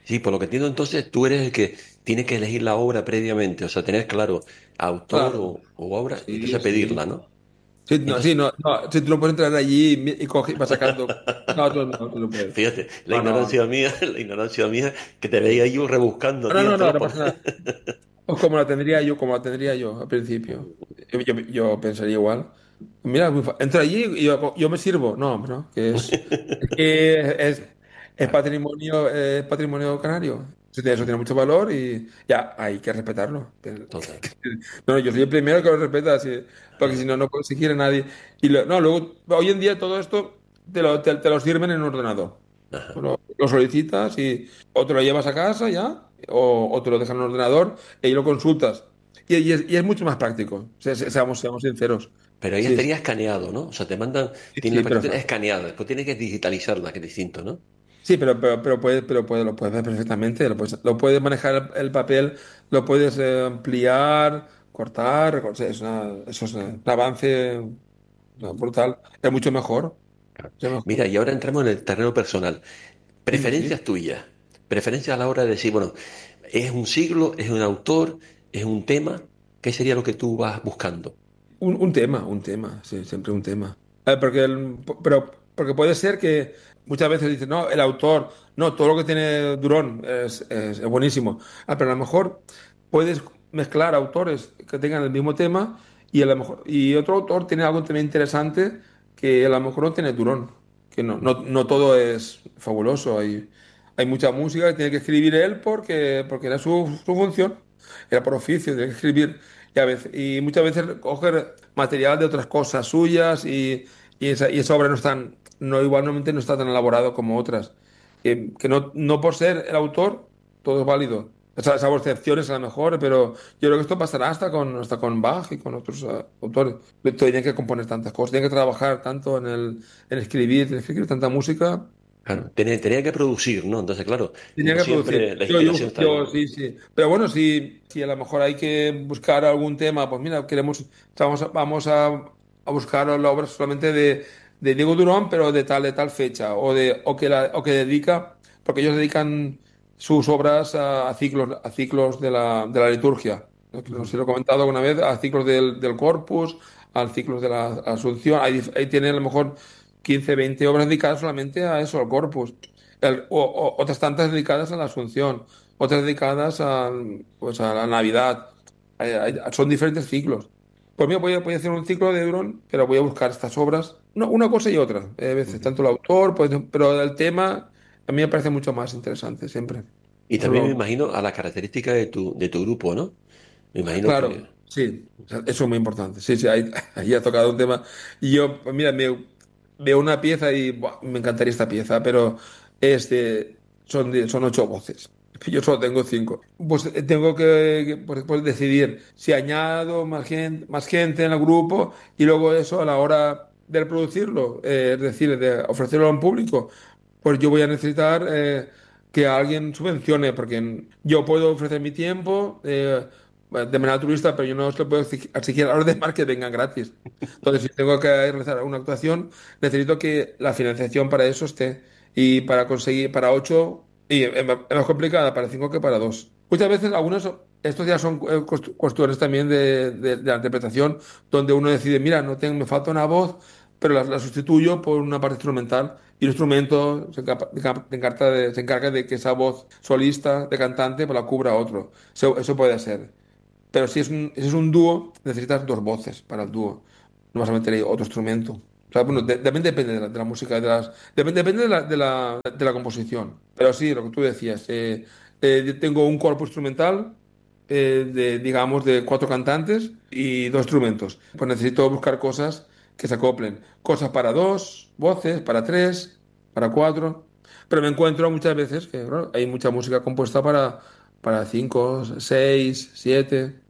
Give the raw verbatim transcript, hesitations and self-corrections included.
Sí, por lo que entiendo entonces tú eres el que tiene que elegir la obra previamente, o sea, tener claro autor Claro, o, o obra y sí, entonces sí. pedirla, ¿no? Sí, no, sí, Entonces, no, no, si tú no puedes entrar allí y, mi- y coge- y vas sacando. No, tú no, tú no puedes. fíjate, la No, no, ignorancia mía, la ignorancia mía, que te veía sí. yo rebuscando a No, ti no, entre no, los no papeles. pasa nada. Pues como la tendría yo, como la tendría yo al principio. Yo, yo- yo pensaría igual. Mira, muy fa- entro allí y yo, yo me sirvo. No, hombre, no, que es, es que es, es Claro, patrimonio, es patrimonio canario. Eso tiene, eso tiene mucho valor y ya hay que respetarlo. Pero- total. No, no, yo soy el primero que lo respeta, sí, porque si no, no puedo exigir a nadie. Y lo- no, luego, hoy en día todo esto te lo, te, te lo sirven en un ordenador. Ajá. Lo, lo solicitas y o te lo llevas a casa ya, o, o te lo dejan en el ordenador y ahí lo consultas. Y, y es, y es mucho más práctico, se- se- seamos, seamos sinceros. Pero ahí Sí, sí, estaría escaneado, ¿no? O sea, te mandan, sí, tiene la sí, pero, partitura escaneada, después tienes que digitalizarla, que es distinto, ¿no? sí, pero, pero, pero, puede, pero puede, lo puedes ver perfectamente, lo puedes, lo puedes manejar el, el papel, lo puedes eh, ampliar, cortar, o sea, es una- eso es un avance no, brutal, es mucho mejor, Claro. es mejor. Mira, y ahora entramos en el terreno personal. Dime, sí. Preferencias tuyas. Preferencias a la hora de decir, bueno, es un siglo, es un autor, es un tema. ¿Qué sería lo que tú vas buscando? Un, un tema, un tema, sí, siempre un tema. Eh, porque el- pero porque puede ser que muchas veces dicen, no, el autor, no, todo lo que tiene Durón es, es- es buenísimo. Ah, pero a lo mejor puedes mezclar autores que tengan el mismo tema y a lo mejor y otro autor tiene algo también interesante que a lo mejor no tiene Durón, que no, no, no todo es fabuloso. Hay, hay mucha música que tiene que escribir él porque, porque era su, su función, era por oficio, tiene que escribir. Y, a veces, y muchas veces coger material de otras cosas suyas y, y esa, y esa obra no, es tan, no igualmente no está tan elaborado como otras. Que, que no, no por ser el autor, todo es válido. Esa- Salvo excepciones a lo mejor, pero yo creo que esto pasará hasta con, hasta con Bach y con otros eh, autores. Tienen que componer tantas cosas, tienen que trabajar tanto en el, en escribir, en escribir tanta música. Claro, tenía, tenía que producir, ¿no? Entonces, claro, Tenía no que siempre producir. la Yo, inspiración yo, está ahí. yo, sí, sí. Pero bueno, si, si a lo mejor hay que buscar algún tema, pues mira, queremos, vamos a, vamos a, a buscar la obra solamente de, de Diego Durán, pero de tal, de tal fecha, o de, o que la, o que dedica, porque ellos dedican sus obras a, a ciclos, a ciclos de la, de la liturgia. No no sé Ujú. si lo he comentado alguna vez, a ciclos del, del Corpus, al ciclos de la Asunción. Ahí, ahí tiene a lo mejor quince veinte obras dedicadas solamente a eso, al Corpus el- o- o- otras tantas dedicadas a la Asunción, otras dedicadas a, pues a la Navidad. Hay- hay- son diferentes ciclos. Pues mira, voy a, voy a hacer un ciclo de Euron, pero voy a buscar estas obras, no, una cosa y otra, eh, a veces, Ujú. tanto el autor, pues, pero el tema a mí me parece mucho más interesante siempre. Y Eso también me lo- imagino a la característica de tu, de tu grupo, ¿no? Me imagino que... claro, sí, o sea, eso es muy importante. Sí, sí, ahí, ahí ha tocado un tema. Y yo, pues mira, me, veo una pieza y buah, me encantaría esta pieza, pero este, son, de- son ocho voces. Yo solo tengo cinco. Pues eh, tengo que, que, pues, pues decidir si añado más gente, más gente en el grupo y luego eso a la hora de reproducirlo, eh, es decir, de ofrecerlo a un público, pues yo voy a necesitar eh, que alguien subvencione, porque yo puedo ofrecer mi tiempo. Eh, de manera altruista, pero yo no se lo puedo exigir exigir a los demás que vengan gratis. Entonces, si tengo que realizar una actuación, necesito que la financiación para eso esté. Y para conseguir, para ocho, y es más es más complicada para cinco que para dos. Muchas veces, algunos, estos ya son eh, cuest- cuestiones también de, de- de la interpretación, donde uno decide, mira, no tengo, me falta una voz, pero la, la sustituyo por una parte instrumental. Y el instrumento se, encapa- se encarga de, se encarga de que esa voz solista de cantante pues, la cubra otro. Eso, eso puede ser. Pero si es un, si es un dúo, necesitas dos voces para el dúo. No vas a meter ahí otro instrumento. O sea, bueno, de- también depende de la, de la música, de las, depende, depende de la, de la, de la composición. Pero sí, lo que tú decías, eh, eh, yo tengo un cuerpo instrumental eh, de, digamos, de cuatro cantantes y dos instrumentos. Pues necesito buscar cosas que se acoplen. Cosas para dos voces, para tres, para cuatro. Pero me encuentro muchas veces que claro, hay mucha música compuesta para, para cinco, seis, siete.